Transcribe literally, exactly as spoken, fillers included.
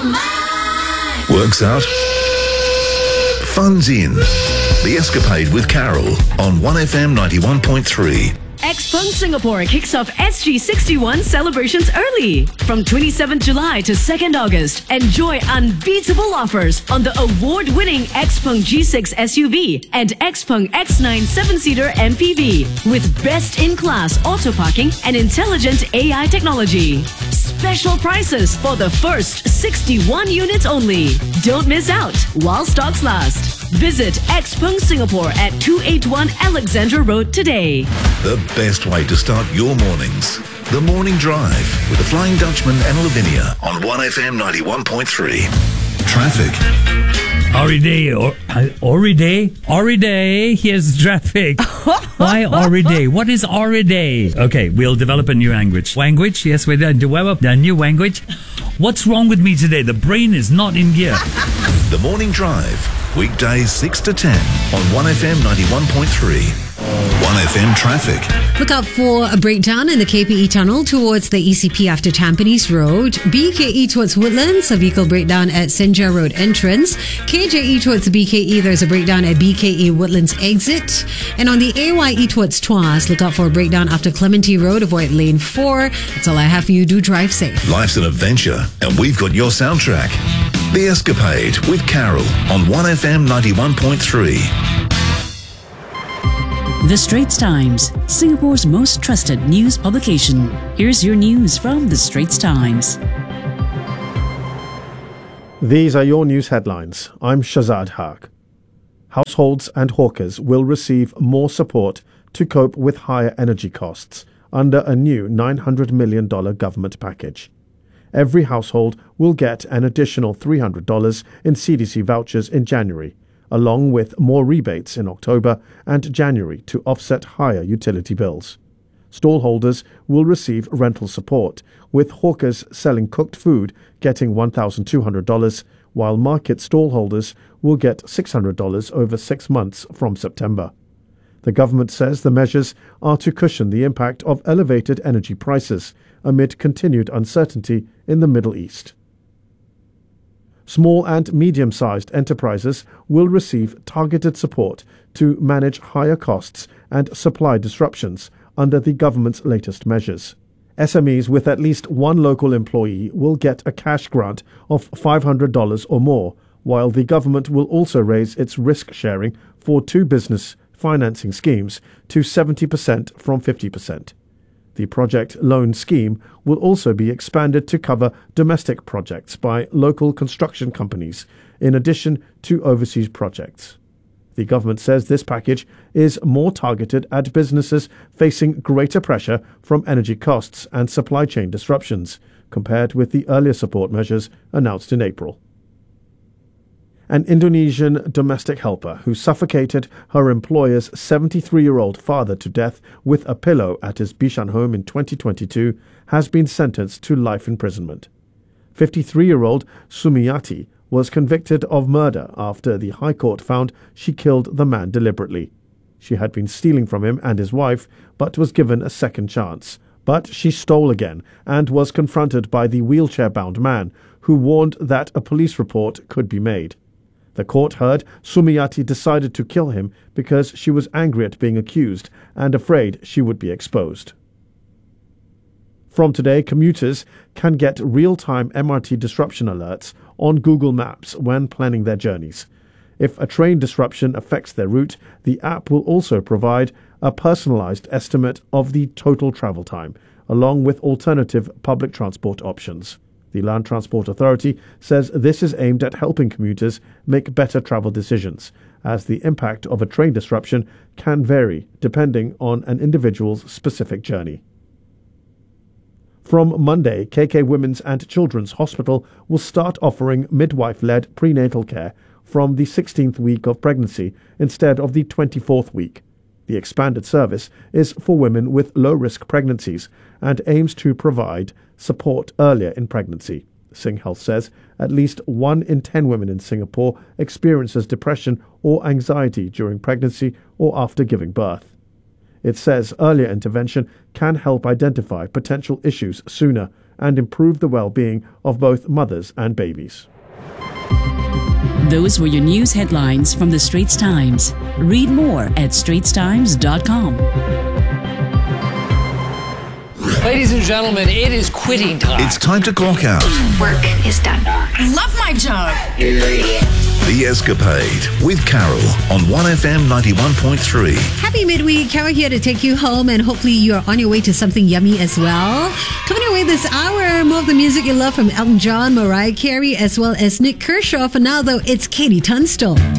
mind. Works out. Fun's in. The Escapade with Carol on one F M ninety-one point three. Xpeng Singapore kicks off S G sixty-one celebrations early. From twenty-seventh July to second August, enjoy unbeatable offers on the award-winning Xpeng G six S U V and Xpeng X nine seven-seater M P V with best-in-class auto parking and intelligent A I technology. Special prices for the first sixty-one units only. Don't miss out while stocks last. Visit Xpeng Singapore at two eighty-one Alexandra Road today. The best way to start your mornings. The Morning Drive with the Flying Dutchman and Lavinia on one F M ninety-one point three. Traffic. Already, or, already, already, here's traffic. Why already? What is already? Okay, we'll develop a new language. Language, yes, we're going to develop a new language. What's wrong with me today? The brain is not in gear. The Morning Drive, weekdays six to ten on one F M ninety-one point three. one F M traffic. Look out for a breakdown in the K P E tunnel towards the E C P after Tampines Road. B K E towards Woodlands, a vehicle breakdown at Senja Road entrance. K J E towards B K E, there's a breakdown at B K E Woodlands exit. And on the A Y E towards Tuas, look out for a breakdown after Clementi Road, avoid lane four. That's all I have for you. Do drive safe. Life's an adventure, and we've got your soundtrack. The Escapade with Carol on one F M ninety-one point three. The Straits Times, Singapore's most trusted news publication. Here's your news from The Straits Times. These are your news headlines. I'm Shazad Haq. Households and hawkers will receive more support to cope with higher energy costs under a new nine hundred million dollars government package. Every household will get an additional three hundred dollars in C D C vouchers in January, along with more rebates in October and January to offset higher utility bills. Stallholders will receive rental support, with hawkers selling cooked food getting one thousand two hundred dollars, while market stallholders will get six hundred dollars over six months from September. The government says the measures are to cushion the impact of elevated energy prices amid continued uncertainty in the Middle East. Small and medium-sized enterprises will receive targeted support to manage higher costs and supply disruptions under the government's latest measures. S M Es with at least one local employee will get a cash grant of five hundred dollars or more, while the government will also raise its risk sharing for two business financing schemes to seventy percent from fifty percent. The project loan scheme will also be expanded to cover domestic projects by local construction companies, in addition to overseas projects. The government says this package is more targeted at businesses facing greater pressure from energy costs and supply chain disruptions, compared with the earlier support measures announced in April. An Indonesian domestic helper who suffocated her employer's seventy-three-year-old father to death with a pillow at his Bishan home in twenty twenty-two has been sentenced to life imprisonment. fifty-three-year-old Sumiyati was convicted of murder after the High Court found she killed the man deliberately. She had been stealing from him and his wife, but was given a second chance. But she stole again and was confronted by the wheelchair-bound man, who warned that a police report could be made. The court heard Sumiyati decided to kill him because she was angry at being accused and afraid she would be exposed. From today, commuters can get real-time M R T disruption alerts on Google Maps when planning their journeys. If a train disruption affects their route, the app will also provide a personalized estimate of the total travel time, along with alternative public transport options. The Land Transport Authority says this is aimed at helping commuters make better travel decisions, as the impact of a train disruption can vary depending on an individual's specific journey. From Monday, K K Women's and Children's Hospital will start offering midwife-led prenatal care from the sixteenth week of pregnancy instead of the twenty-fourth week. The expanded service is for women with low-risk pregnancies and aims to provide support earlier in pregnancy. Sing Health says at least one in ten women in Singapore experiences depression or anxiety during pregnancy or after giving birth. It says earlier intervention can help identify potential issues sooner and improve the well-being of both mothers and babies. Those were your news headlines from the Straits Times. Read more at straits times dot com. Ladies and gentlemen, it is quitting time. It's time to clock out. Work is done. I love my job. The Escapade with Carol on one F M ninety-one point three. Happy midweek. Carol here to take you home, and hopefully you're on your way to something yummy as well. Coming your way this hour, more of the music you love from Elton John, Mariah Carey, as well as Nick Kershaw. For now, though, it's Katie Tunstall.